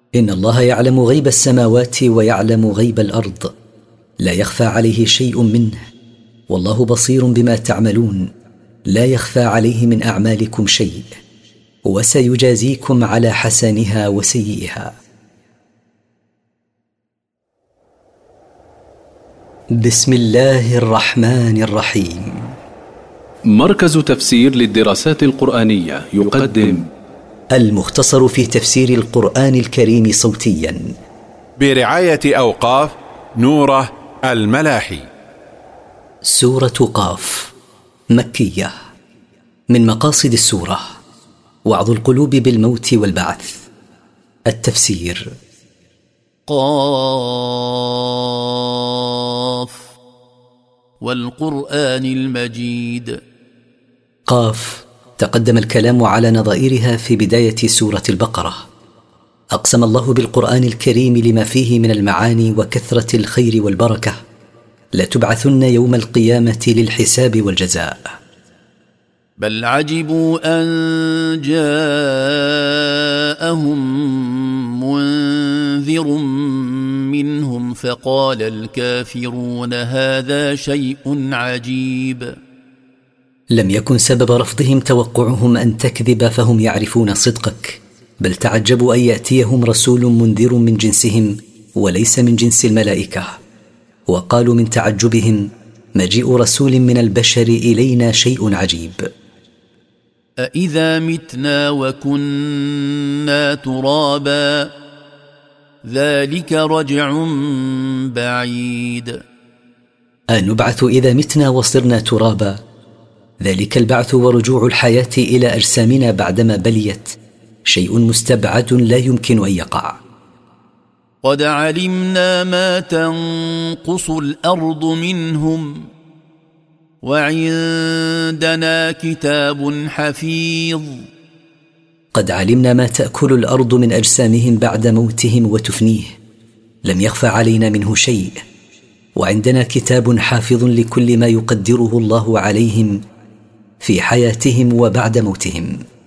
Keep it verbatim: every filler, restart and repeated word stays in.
إن الله يعلم غيب السماوات ويعلم غيب الأرض، لا يخفى عليه شيء منه، والله بصير بما تعملون، لا يخفى عليه من أعمالكم شيء، وسيجازيكم على حسنها وسيئها. بسم الله الرحمن الرحيم. مركز تفسير للدراسات القرآنية يقدم المختصر في تفسير القرآن الكريم صوتيا برعاية أوقاف نوره الملاحي. سورة قاف مكية. من مقاصد السورة وعظ القلوب بالموت والبعث. التفسير: قاف والقرآن المجيد. قاف تقدم الكلام على نظائرها في بداية سورة البقرة. أقسم الله بالقرآن الكريم لما فيه من المعاني وكثرة الخير والبركة. لتبعثن يوم القيامة للحساب والجزاء. بل عجبوا أن جاءهم منذر منهم فقال الكافرون هذا شيء عجيب. لم يكن سبب رفضهم توقعهم أن تكذب، فهم يعرفون صدقك، بل تعجبوا أن يأتيهم رسول منذر من جنسهم وليس من جنس الملائكة، وقالوا من تعجبهم: مجيء رسول من البشر إلينا شيء عجيب. أإذا متنا وكنا ترابا ذلك رجع بعيد. أنبعث إذا متنا وصرنا ترابا؟ ذلك البعث ورجوع الحياة إلى أجسامنا بعدما بليت شيء مستبعد لا يمكن أن يقع. قد علمنا ما تنقص الأرض منهم وعندنا كتاب حفيظ. قد علمنا ما تأكل الأرض من أجسامهم بعد موتهم وتفنيه، لم يخفى علينا منه شيء، وعندنا كتاب حافظ لكل ما يقدره الله عليهم في حياتهم وبعد موتهم.